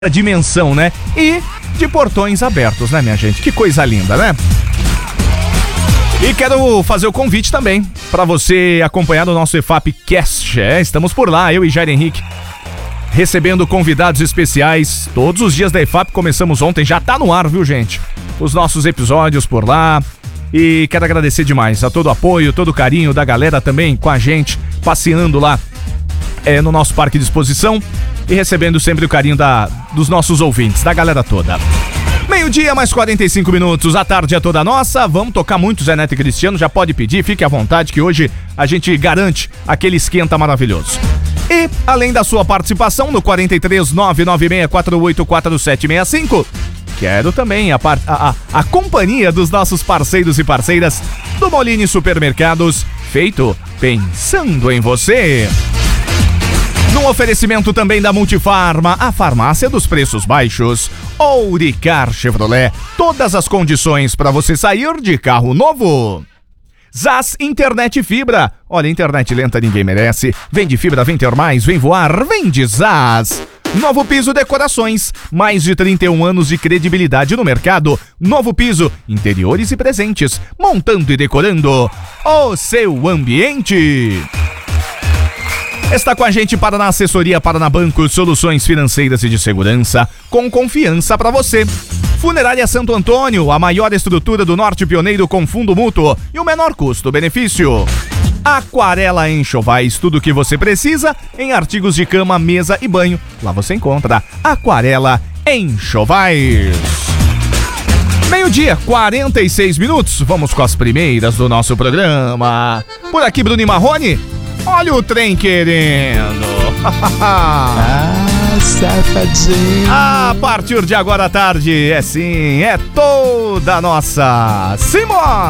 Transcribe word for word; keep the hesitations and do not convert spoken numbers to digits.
dimensão, né? E de portões abertos, né, minha gente? Que coisa linda, né? E quero fazer o convite também para você acompanhar o nosso E F A P Cast. É, estamos por lá, eu e Jair Henrique, recebendo convidados especiais todos os dias da E F A P. Começamos ontem, já tá no ar, viu, gente? Os nossos episódios por lá. E quero agradecer demais a todo o apoio, todo o carinho da galera também com a gente, passeando lá é, no nosso parque de exposição e recebendo sempre o carinho da, dos nossos ouvintes, da galera toda. Meio-dia, mais quarenta e cinco minutos, a tarde é toda nossa. Vamos tocar muito Zé Neto e Cristiano, já pode pedir, fique à vontade que hoje a gente garante aquele esquenta maravilhoso. E, além da sua participação no quarenta e três, nove nove seis quatro oito quatro sete seis cinco, quero também a, par, a, a, a companhia dos nossos parceiros e parceiras do Moline Supermercados, feito pensando em você. No oferecimento também da Multifarma, a farmácia dos preços baixos. Ouricar Chevrolet, todas as condições para você sair de carro novo. Zaz Internet Fibra, olha, internet lenta ninguém merece. Vem de fibra, vem ter mais, vem voar, vem de Zaz. Novo Piso Decorações, mais de trinta e um anos de credibilidade no mercado. Novo Piso, interiores e presentes, montando e decorando o seu ambiente. Está com a gente Paraná Assessoria Paraná Banco, soluções financeiras e de segurança, com confiança para você. Funerária Santo Antônio, a maior estrutura do Norte Pioneiro com fundo mútuo e o menor custo-benefício. Aquarela Enxovais, tudo o que você precisa em artigos de cama, mesa e banho. Lá você encontra Aquarela Enxovais. Meio-dia, quarenta e seis minutos. Vamos com as primeiras do nosso programa. Por aqui, Bruno e Marrone. Olha o trem querendo. Ah, safadinho. A partir de agora à tarde, é sim, é toda nossa. Simone!